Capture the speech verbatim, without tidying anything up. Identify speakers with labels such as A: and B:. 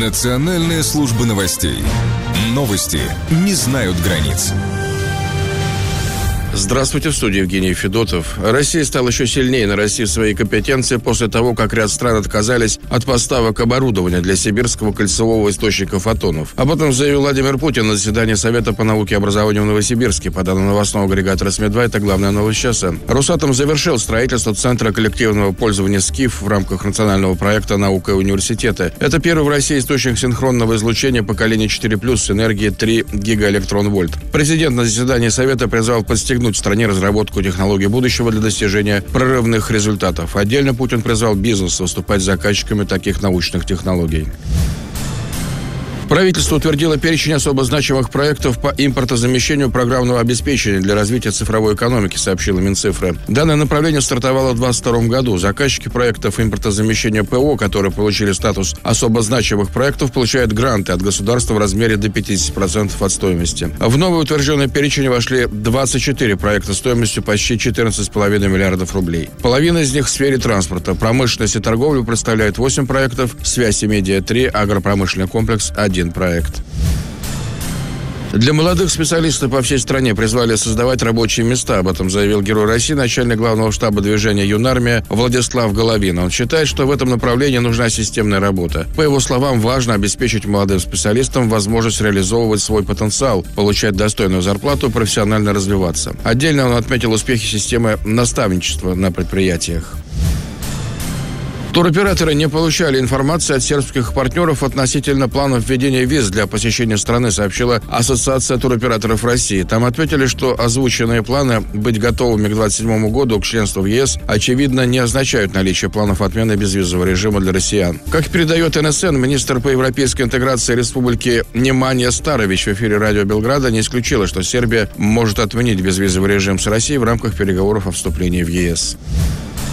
A: Национальная служба новостей. Новости не знают границ.
B: Здравствуйте, в студии Евгений Федотов. Россия стала еще сильнее нарастив свои компетенции после того, как ряд стран отказались от поставок оборудования для сибирского кольцевого источника фотонов. Об этом заявил Владимир Путин на заседании Совета по науке и образованию в Новосибирске. По данным новостного агрегатора СМИ два, это главная новость часа. Росатом завершил строительство Центра коллективного пользования СКИФ в рамках национального проекта «Наука и университеты». Это первый в России источник синхронного излучения поколения четыре плюс с энергией три гигаэлектрон-вольт. Президент на заседании Совета призвал подстегнуть в стране разработку технологий будущего для достижения прорывных результатов. Отдельно Путин призвал бизнес выступать заказчиками таких научных технологий. Правительство утвердило перечень особо значимых проектов по импортозамещению программного обеспечения для развития цифровой экономики, сообщила Минцифра. Данное направление стартовало в две тысячи двадцать втором году. Заказчики проектов импортозамещения ПО, которые получили статус особо значимых проектов, получают гранты от государства в размере до пятьдесят процентов от стоимости. В новый утвержденный перечень вошли двадцать четыре проекта стоимостью почти четырнадцать целых пять десятых миллиардов рублей. Половина из них в сфере транспорта. Промышленность и торговлю представляет восемь проектов, связь и медиа три, агропромышленный комплекс один проект. Для молодых специалистов по всей стране призвали создавать рабочие места. Об этом заявил Герой России, начальник главного штаба движения «Юнармия» Владислав Головин. Он считает, что в этом направлении нужна системная работа. По его словам, важно обеспечить молодым специалистам возможность реализовывать свой потенциал, получать достойную зарплату, профессионально развиваться. Отдельно он отметил успехи системы наставничества на предприятиях. Туроператоры не получали информации от сербских партнеров относительно планов введения виз для посещения страны, сообщила Ассоциация туроператоров России. Там отметили, что озвученные планы быть готовыми к двадцать седьмому году к членству в ЕС, очевидно, не означают наличие планов отмены безвизового режима для россиян. Как передает эн эс эн, министр по европейской интеграции Республики Неманья Старович в эфире радио Белграда не исключила, что Сербия может отменить безвизовый режим с Россией в рамках переговоров о вступлении в ЕС.